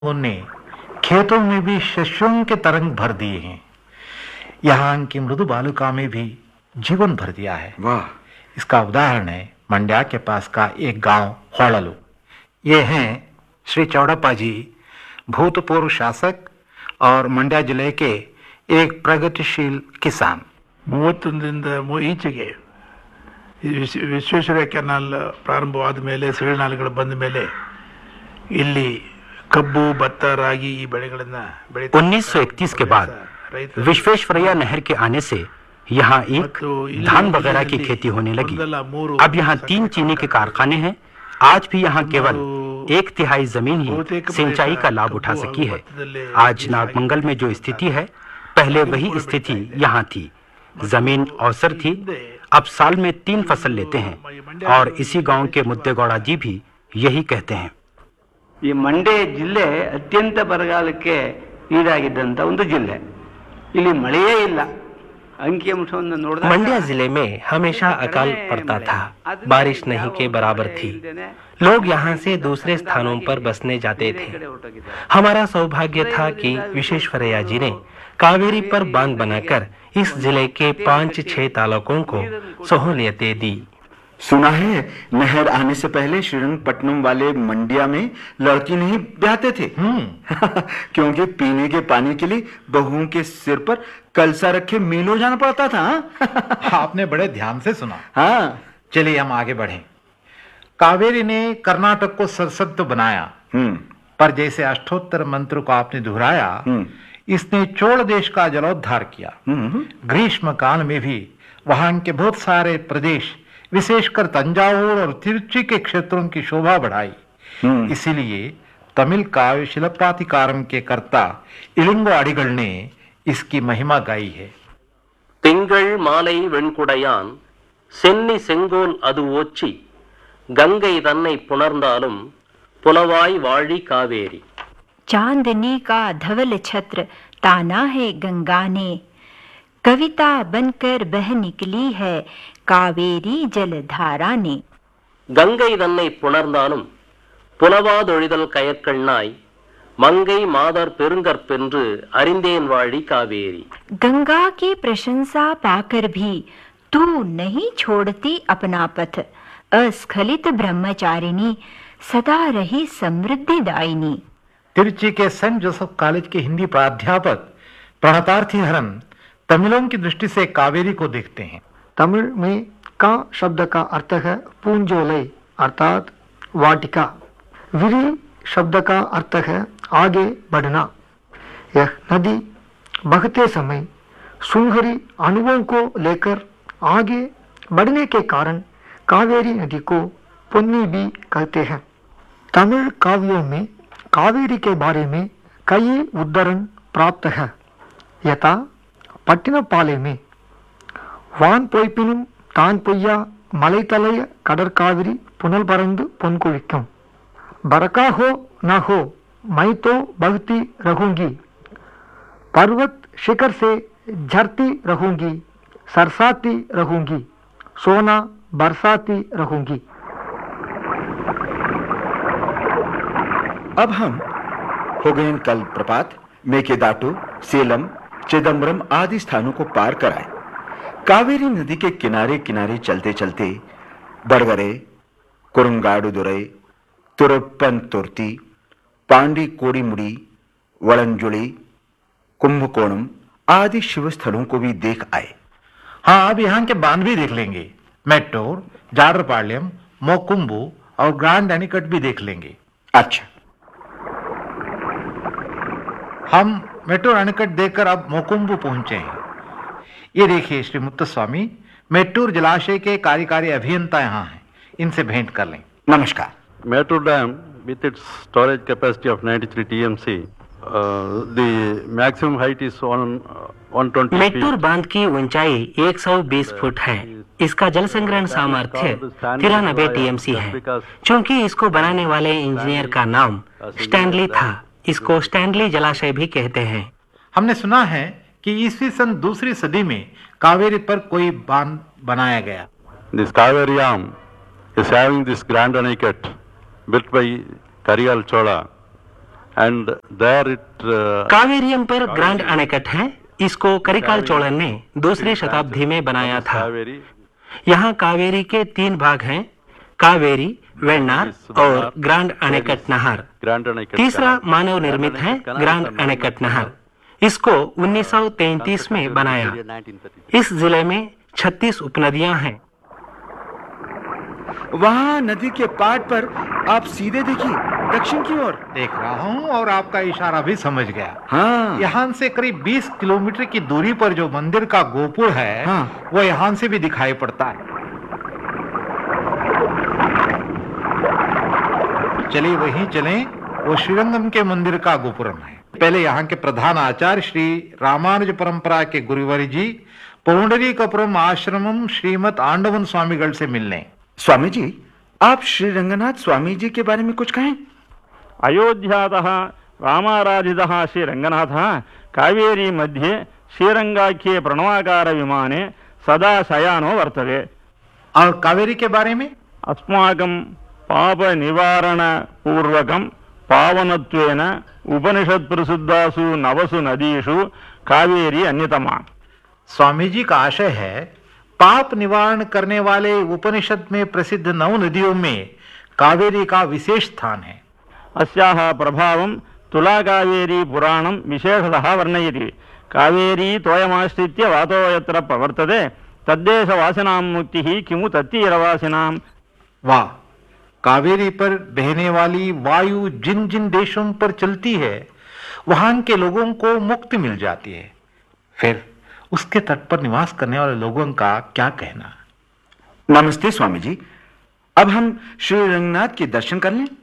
उन्होंने खेतों में भी शस्यों के तरंग भर दिए हैं। यहाँ की मृदु बालुका में भी जीवन भर दिया है। वाह! इसका उदाहरण है मंड्या के पास का एक गांव होळलू। ये हैं श्री चौड़प्पा जी, भूतपूर्व शासक और मंड्या जिले के एक प्रगतिशील किसान। 31ರಿಂದ ಈಚೆಗೆ ವಿಶ್ವೇಶ್ವರಯ್ಯ ಕೆನಾಲ್ ಪ್ರಾರಂಭವಾದ ಮೇಲೆ ಸಿರಿನಾಲೆಗಳು ಬಂದ ಮೇಲೆ ಇಲ್ಲಿ कब्बू भत्ता रागी ಈ ಬೆಳೆಗಳನ್ನ 1931 के बाद विश्वेश्वरैया नहर के आने से यहाँ एक धान वगैरह की खेती होने लगी। अब यहाँ 3 चीनी के कारखाने हैं। आज भी यहाँ केवल 1/3 जमीन ही सिंचाई का लाभ उठा सकी है। आज नागमंगल में जो स्थिति है, पहले वही स्थिति यहाँ थी। जमीन अवसर थी। अब साल में 3 फसल लेते हैं और इसी गांव के मुद्देगौड़ा जी भी यही कहते हैं। ಈ ಮಂಡ್ಯ ಜಿಲ್ಲೆ ಅತ್ಯಂತ ಬರಗಾಲಕ್ಕೆ ಈಡಾಗಿದ್ದಂತ ಒಂದು ಜಿಲ್ಲೆ। ಇಲ್ಲಿ ಮಳೆಯೇ ಇಲ್ಲ। अंकिअंशವನ್ನು ನೋಡಿದಾಗ मंड्या जिले में हमेशा अकाल पड़ता था, बारिश नहीं के बराबर थी। लोग यहाँ से दूसरे स्थानों पर बसने जाते थे। हमारा सौभाग्य था कि विश्वेश्वरैया जी ने कावेरी पर बांध बनाकर इस जिले के 5-6 तालुकों को सहूलियतें दी। सुना है नहर आने से पहले श्रीरंगपट्टनम वाले मंड्या में लड़की नहीं ब्याहते थे। क्योंकि पीने के पानी के लिए बहुओं के सिर पर कलसा रखे मीलों जाना पड़ता था। आपने बड़े ध्यान से सुना। हाँ, चलिए हम आगे बढ़ें। कावेरी ने कर्नाटक को सशक्त तो बनाया, पर जैसे अष्टोत्तर मंत्र को आपने दोहराया, इसने चोल देश का जलोद्धार किया। ग्रीष्म काल में भी वहां के बहुत सारे प्रदेश, विशेषकर तंजावुर और तिरुचि के क्षेत्रों की शोभा बढ़ाई। इसीलिए तमिल काव्य शिल्पातिकारम के कर्ता इलंगो अडिगल ने इसकी महिमा गाई है। तिंगल माலை வெண்குடையான் சென்னி செங்கோல் அது ஓச்சி गंगை தன்னை புணர்ந்தாலும் புலவாய் வாழி காவேரி। चांदनी का धवल छत्र ताना है गंगा ने, कविता बनकर बह निकली है कावेरी जलधारा ने। गंगை தன்னை புணர்ந்தாலும் புலவாதொழிதல் கயற்கண்ணாய் मंगई मादर पेरुंगற்பென்று அறிந்தேன் வாழி कावेरी। गंगा की प्रशंसा पाकर भी तू नहीं छोड़ती अपना पथ, अस्खलित ब्रह्मचारिणी सदा रही समृद्धि दायिनी। तिरुचि के सेंट जोसेफ कॉलेज के हिंदी प्राध्यापक प्रणतार्थी हरन तमिलों की दृष्टि से कावेरी को देखते हैं। तमिल में का शब्द का अर्थ है पूंजोले अर्थात वाटिका। विरी शब्द का अर्थ है आगे बढ़ना। यह नदी बहते समय सुनहरी अणुओं को लेकर आगे बढ़ने के कारण कावेरी नदी को पुन्नी भी कहते हैं। तमिल काव्यों में कावेरी के बारे में कई उद्धरण प्राप्त है। यथा पट्टिनपाले में वान पोय्पिनुम तान पोय्या मलैतलय கடற்காவிரி पुनल பறந்து பொன்குவிக்கும்। बरका हो न हो मैं तो बहती रहूंगी, पर्वत शिखर से झरती रहूंगी, सरसाती रहूंगी, सोना बरसाती रहूंगी। अब हम हो गए कल प्रपात, मेकेदाटू, सेलम, चिदम्बरम आदि स्थानों को पार कर आए। कावेरी नदी के किनारे किनारे चलते चलते बड़गरे, कुरुंगाडुदुरई, तुरप्पन तुर्ती, पांडी कोड़ीमुड़ी, वड़ंजुली, कुंभकोणम आदि शिव स्थलों को भी देख आए। हाँ, अब यहाँ के बांध भी देख लेंगे। मेट्टोर, जाडरपाಳ್यम, मोकुंबू और ग्रांड एनिकट भी देख लेंगे। अच्छा, हम मेट्टोर एनिकट देखकर अब मोकुंबू पहुंचे हैं। ये देखिए श्री मुत्तस्वामी, मेट्टूर जलाशय के कार्यकारी अभियंता यहाँ हैं, इनसे भेंट कर लें। नमस्कार। Mettur Dam, with its storage capacity of 93 TMC, the maximum height is 120 Mettur बांध की ऊंचाई 120 फुट है। इसका जल संग्रहण सामर्थ्य 93 TMC है। चूंकि इसको बनाने वाले इंजीनियर का नाम स्टैनली था, इसको स्टैनली जलाशय भी कहते हैं। हमने सुना है कि ईस्वी सन 2री सदी में कावेरी पर कोई बांध बनाया गया। This Kaveri Dam is having this grand aneckut built by Kariyal Chola and there it कावेरियम पर ग्रैंड अणेकट है। इसको करिकाल चोळन ने दूसरी शताब्दी में बनाया था। यहाँ कावेरी के 3 भाग हैं, कावेरी, वेन्नार और ग्रैंड अणेकट नहर। तीसरा मानव निर्मित है, ग्रैंड अणेकट नहर। इसको 1933 में बनाया। इस जिले में 36 उपनदियां हैं। वहां नदी के पाट पर आप सीधे देखिए, दक्षिण की ओर। देख रहा हूँ और आपका इशारा भी समझ गया। हाँ। यहाँ से करीब 20 किलोमीटर की दूरी पर जो मंदिर का गोपुर है, हाँ। वो यहाँ से भी दिखाई पड़ता है। चलिए वहीं चलें, वो श्रीरंगम के मंदिर का गोपुरम है। पहले यहाँ के प्रधान आचार्य श्री रामानुज परंपरा के गुरुवर जी पौंडरीकपुरम आश्रमम श्रीमद आंडवन स्वामीगढ़ से मिलने। स्वामी जी, आप श्री रंगनाथ स्वामी जी के बारे में कुछ कहें। अयोध्यातः रामाराधितः श्री रंगनाथः कावेरी मध्ये श्रीरंगाख्ये प्रणवाकार विमाने सदा शयानो वर्तते। और कावेरी के बारे में? अस्माकं पाप निवारण पूर्वकं पावनत्वेन उपनिषद प्रसिद्धासु नवसु नदीषु कावेरी अन्यतमा। स्वामी जी का आशय है, पाप निवारण करने वाले उपनिषद में प्रसिद्ध 9 नदियों में कावेरी का विशेष स्थान है। अस्याः प्रभावं तुला कावेरी पुराणं विशेषतः वर्णयति। कावेरी तोयमाश्रित्य वातो यत्र प्रवर्तते तद्देशवासिनां मुक्तिः किमु तत्तीरवासिनां। वाह, कावेरी पर बहने वाली वायु जिन जिन देशों पर चलती है वहां के लोगों को मुक्ति मिल जाती है। फिर उसके तट पर निवास करने वाले लोगों का क्या कहना। नमस्ते स्वामी जी, अब हम श्री रंगनाथ के दर्शन कर लें।